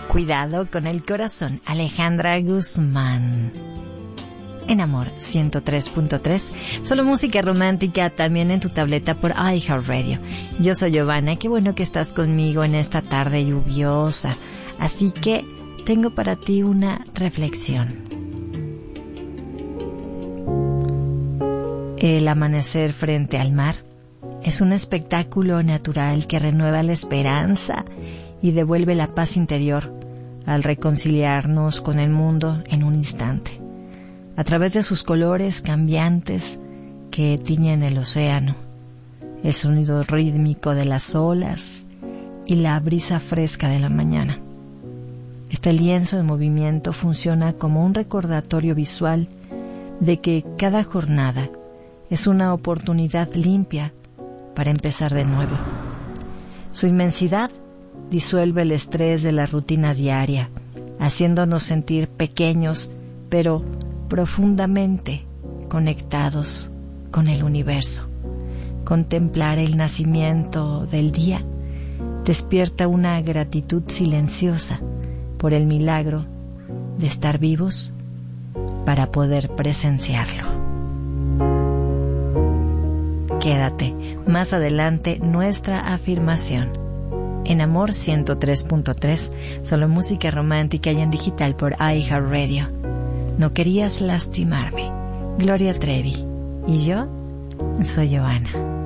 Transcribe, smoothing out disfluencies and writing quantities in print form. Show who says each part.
Speaker 1: Cuidado con el corazón, Alejandra Guzmán. En Amor 103.3, solo música romántica también en tu tableta por iHeartRadio. Yo soy Giovanna, qué bueno que estás conmigo en esta tarde lluviosa. Así que tengo para ti una reflexión. El amanecer frente al mar es un espectáculo natural que renueva la esperanza y devuelve la paz interior al reconciliarnos con el mundo en un instante, a través de sus colores cambiantes que tiñen el océano, el sonido rítmico de las olas y la brisa fresca de la mañana. Este lienzo en movimiento funciona como un recordatorio visual de que cada jornada es una oportunidad limpia para empezar de nuevo. Su inmensidad disuelve el estrés de la rutina diaria, haciéndonos sentir pequeños, pero profundamente conectados con el universo. Contemplar el nacimiento del día despierta una gratitud silenciosa por el milagro de estar vivos para poder presenciarlo. Quédate, más adelante nuestra afirmación. En Amor 103.3, solo música romántica y en digital por iHeartRadio. No querías lastimarme. Gloria Trevi. Y yo soy Giovanna.